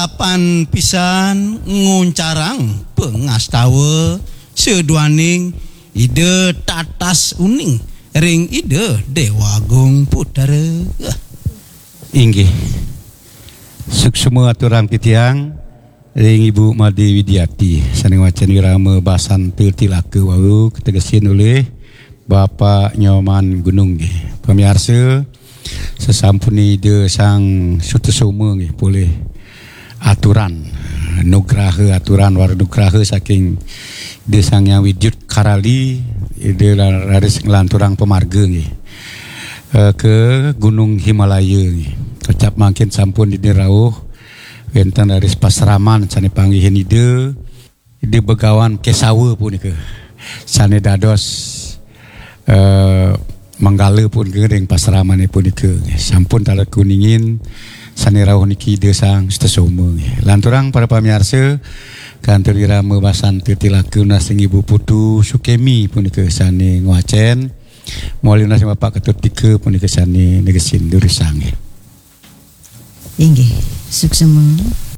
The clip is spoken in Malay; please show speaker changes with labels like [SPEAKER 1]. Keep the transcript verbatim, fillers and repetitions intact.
[SPEAKER 1] Lapan pisan nguncarang pengastawa seduaning ide tatas uning ring ide Dewa Agung Putara.
[SPEAKER 2] Inggih. Suksema aturang titiang ring Ibu Made Widiati saning wacan irama basan tilaka wau ketegesin oleh Bapak Nyoman Gunung nggih. Pamirsa sesampuni ide sang Sutesoma nggih boleh aturan nugraha aturan war nugraha saking ide sang yang Widyut Karali ide laris ngelanturang pemarga nggih ke Gunung Himalaya nggih. Kecap makin sampun ide rawuh wenten laris pasraman sane panggihin ide ide begawan kesawa pun ke sane dados Uh, manggala pun gering pasramane pun ke sampun talat kuningin sane rawuh niki ide sang Sutesoma. Lanturang para pamirsa kantor irama basan tilaka nasing Ibu Putu Sukemi pun ke sane ngwacen moali nasing Bapak Ketut Tika pun ke sane negesin durisang.
[SPEAKER 3] Inggih suksema